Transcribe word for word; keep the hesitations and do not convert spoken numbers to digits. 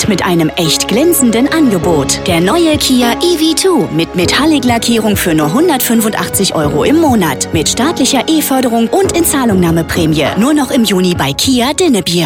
mit einem echt glänzenden Angebot. Der neue Kia E V zwei mit Metallic-Lackierung für nur hundertfünfundachtzig Euro im Monat. Mit staatlicher E-Förderung und Inzahlungnahmeprämie. Nur noch im Juni bei Kia Dinnebier.